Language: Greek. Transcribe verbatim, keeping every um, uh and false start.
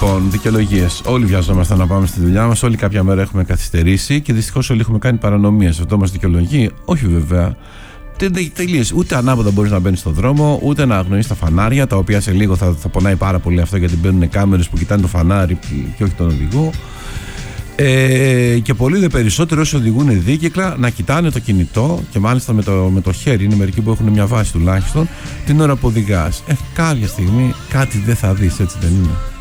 Λοιπόν, δικαιολογίες. Όλοι βιαζόμαστε να πάμε στη δουλειά μας, όλοι κάποια μέρα έχουμε καθυστερήσει και δυστυχώς όλοι έχουμε κάνει παρανομίες. Αυτό μας δικαιολογεί? Όχι, βέβαια. Τελείως. Ούτε ανάποδα μπορείς να μπαίνεις στον δρόμο, ούτε να αγνοείς τα φανάρια, τα οποία σε λίγο θα, θα πονάει πάρα πολύ αυτό, γιατί μπαίνουν κάμερες που κοιτάνε το φανάρι και όχι τον οδηγό. Ε, και πολύ δε περισσότερο όσοι οδηγούν δίκυκλα να κοιτάνε το κινητό, και μάλιστα με το, με το χέρι. Είναι μερικοί που έχουν μια βάση τουλάχιστον την ώρα που οδηγάς. Ε, κάποια στιγμή κάτι δεν θα δεις, έτσι δεν είναι?